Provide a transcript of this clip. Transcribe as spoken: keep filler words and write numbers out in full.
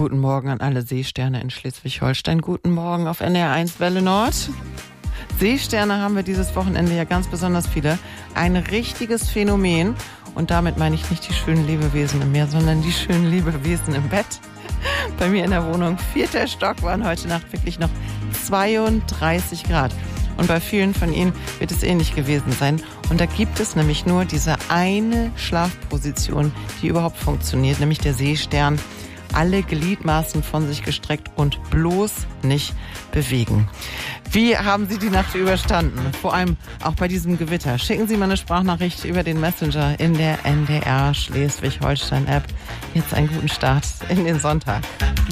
Guten Morgen an alle Seesterne in Schleswig-Holstein. Guten Morgen auf N D R eins Welle Nord. Seesterne haben wir dieses Wochenende ja ganz besonders viele. Ein richtiges Phänomen. Und damit meine ich nicht die schönen Lebewesen im Meer, sondern die schönen Lebewesen im Bett. Bei mir in der Wohnung, vierter Stock, waren heute Nacht wirklich noch zweiunddreißig Grad. Und bei vielen von Ihnen wird es ähnlich gewesen sein. Und da gibt es nämlich nur diese eine Schlafposition, die überhaupt funktioniert, nämlich der Seestern. Alle Gliedmaßen von sich gestreckt und bloß nicht bewegen. Wie haben Sie die Nacht überstanden? Vor allem auch bei diesem Gewitter. Schicken Sie mal eine Sprachnachricht über den Messenger in der N D R Schleswig-Holstein-App. Jetzt einen guten Start in den Sonntag.